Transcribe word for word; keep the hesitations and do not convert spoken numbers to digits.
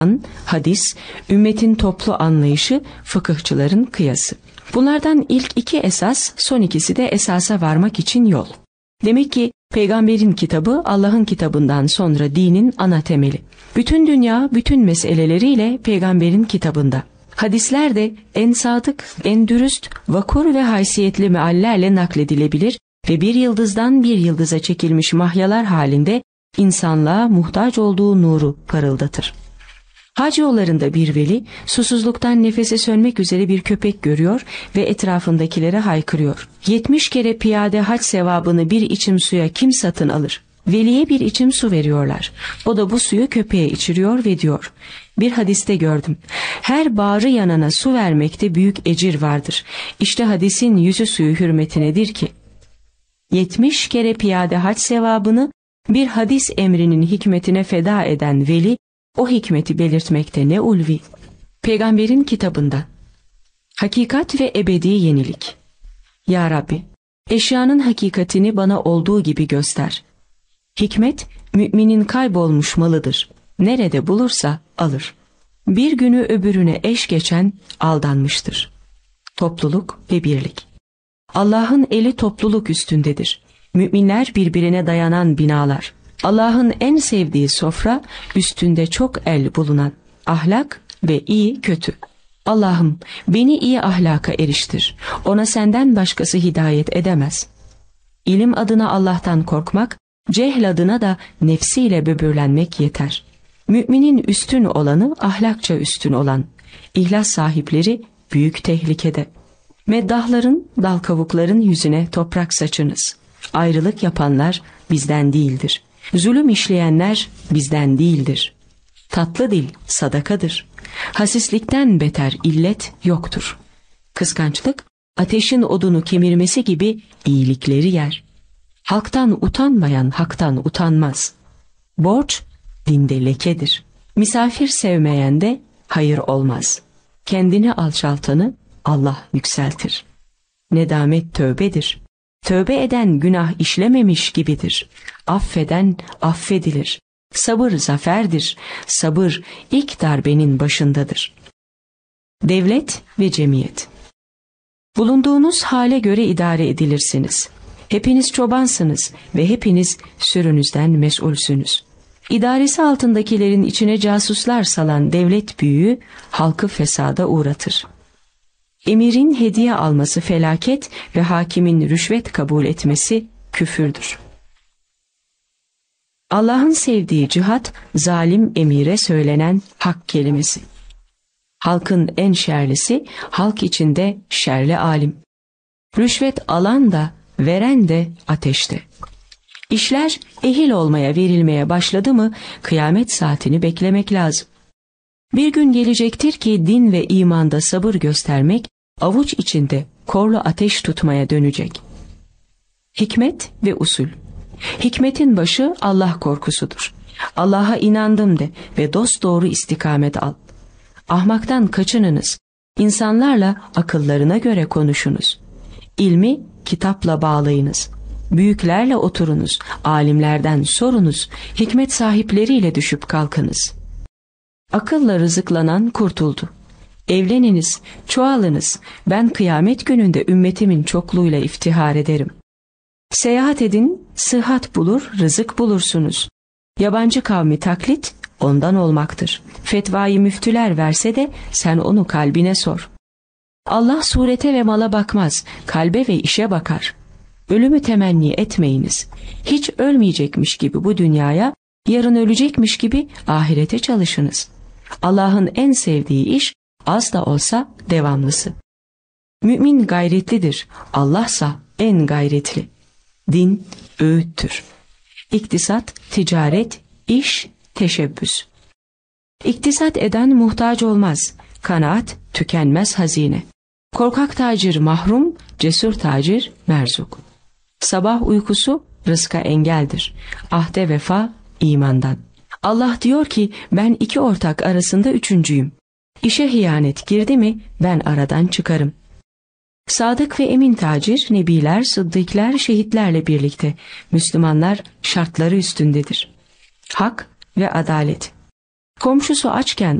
Hadis, ümmetin toplu anlayışı, fıkıhçıların kıyası. Bunlardan ilk iki esas, son ikisi de esasa varmak için yol. Demek ki peygamberin kitabı Allah'ın kitabından sonra dinin ana temeli. Bütün dünya bütün meseleleriyle peygamberin kitabında. Hadisler de en sadık, en dürüst, vakur ve haysiyetli meallerle nakledilebilir ve bir yıldızdan bir yıldıza çekilmiş mahyalar halinde insanlığa muhtaç olduğu nuru parıldatır. Hac yollarında bir veli susuzluktan nefesi sönmek üzere bir köpek görüyor ve etrafındakilere haykırıyor. Yetmiş kere piyade hac sevabını bir içim suya kim satın alır? Veliye bir içim su veriyorlar. O da bu suyu köpeğe içiriyor ve diyor: bir hadiste gördüm. Her bağrı yanana su vermekte büyük ecir vardır. İşte hadisin yüzü suyu hürmetinedir ki. Yetmiş kere piyade hac sevabını bir hadis emrinin hikmetine feda eden veli, o hikmeti belirtmekte ne ulvi. Peygamberin kitabında. Hakikat ve ebedi yenilik. Ya Rabbi, eşyanın hakikatini bana olduğu gibi göster. Hikmet, müminin kaybolmuş malıdır. Nerede bulursa alır. Bir günü öbürüne eş geçen aldanmıştır. Topluluk ve birlik. Allah'ın eli topluluk üstündedir. Müminler birbirine dayanan binalar. Allah'ın en sevdiği sofra, üstünde çok el bulunan. Ahlak ve iyi kötü. Allah'ım beni iyi ahlaka eriştir. Ona senden başkası hidayet edemez. İlim adına Allah'tan korkmak, cehl adına da nefsiyle böbürlenmek yeter. Müminin üstün olanı ahlakça üstün olan. İhlas sahipleri büyük tehlikede. Meddahların, dal kavukların yüzüne toprak saçınız. Ayrılık yapanlar bizden değildir. Zulüm işleyenler bizden değildir. Tatlı dil sadakadır. Hasislikten beter illet yoktur. Kıskançlık, ateşin odunu kemirmesi gibi iyilikleri yer. Halktan utanmayan haktan utanmaz. Borç, dinde lekedir. Misafir sevmeyen de hayır olmaz. Kendini alçaltanı Allah yükseltir. Nedamet tövbedir. Tövbe eden günah işlememiş gibidir. Affeden affedilir. Sabır zaferdir. Sabır ilk darbenin başındadır. Devlet ve cemiyet. Bulunduğunuz hale göre idare edilirsiniz. Hepiniz çobansınız ve hepiniz sürünüzden mesulsünüz. İdaresi altındakilerin içine casuslar salan devlet büyüğü halkı fesada uğratır. Emirin hediye alması felaket ve hakimin rüşvet kabul etmesi küfürdür. Allah'ın sevdiği cihat, zalim emire söylenen hak kelimesi. Halkın en şerlisi, halk içinde şerli alim. Rüşvet alan da, veren de ateşte. İşler ehil olmaya verilmeye başladı mı, kıyamet saatini beklemek lazım. Bir gün gelecektir ki din ve imanda sabır göstermek, avuç içinde korlu ateş tutmaya dönecek. Hikmet ve usul. Hikmetin başı Allah korkusudur. Allah'a inandım de ve dosdoğru istikamet al. Ahmaktan kaçınınız. İnsanlarla akıllarına göre konuşunuz. İlmi kitapla bağlayınız. Büyüklerle oturunuz. Alimlerden sorunuz. Hikmet sahipleriyle düşüp kalkınız. Akılla rızıklanan kurtuldu. Evleniniz, çoğalınız. Ben kıyamet gününde ümmetimin çokluğuyla iftihar ederim. Seyahat edin, sıhhat bulur, rızık bulursunuz. Yabancı kavmi taklit ondan olmaktır. Fetvayı müftüler verse de sen onu kalbine sor. Allah surete ve mala bakmaz, kalbe ve işe bakar. Ölümü temenni etmeyiniz. Hiç ölmeyecekmiş gibi bu dünyaya, yarın ölecekmiş gibi ahirete çalışınız. Allah'ın en sevdiği iş, az da olsa devamlısı. Mümin gayretlidir, Allah'sa en gayretli. Din öğüttür. İktisat, ticaret, iş, teşebbüs. İktisat eden muhtaç olmaz. Kanaat, tükenmez hazine. Korkak tacir mahrum, cesur tacir merzuk. Sabah uykusu rızka engeldir. Ahde vefa imandan. Allah diyor ki ben iki ortak arasında üçüncüyüm. İşe hiyanet girdi mi ben aradan çıkarım. Sadık ve emin tacir, nebiler, sıddıklar, şehitlerle birlikte Müslümanlar şartları üstündedir. Hak ve adalet. Komşusu açken